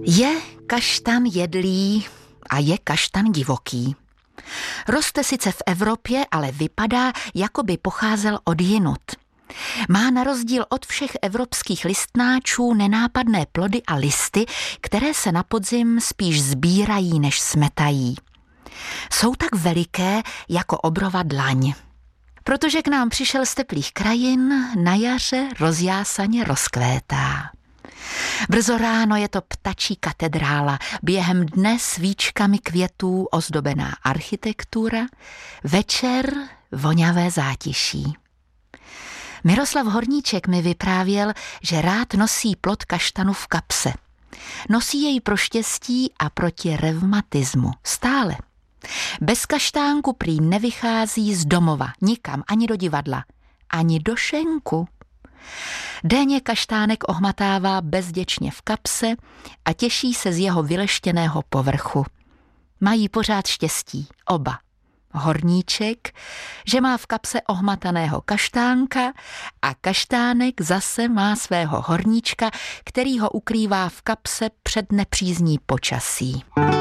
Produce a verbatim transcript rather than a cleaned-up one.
Je kaštan jedlý a je kaštan divoký. Roste sice v Evropě, ale vypadá, jako by pocházel odjinud. Má na rozdíl od všech evropských listnáčů nenápadné plody a listy, které se na podzim spíš sbírají, než smetají. Jsou tak veliké jako obrova dlaň. Protože k nám přišel z teplých krajin, na jaře rozjásaně rozkvétá. Brzo ráno je to ptačí katedrála, během dne svíčkami květů ozdobená architektura, večer voňavé zátiší. Miroslav Horníček mi vyprávěl, že rád nosí plod kaštanu v kapse. Nosí jej pro štěstí a proti revmatismu. Stále. Bez kaštánku prý nevychází z domova, nikam, ani do divadla, ani do šenku. Denně kaštánek ohmatává bezděčně v kapse a těší se z jeho vyleštěného povrchu. Mají pořád štěstí, oba. Horníček, že má v kapse ohmataného kaštánka a kaštánek zase má svého horníčka, který ho ukrývá v kapse před nepřízní počasí.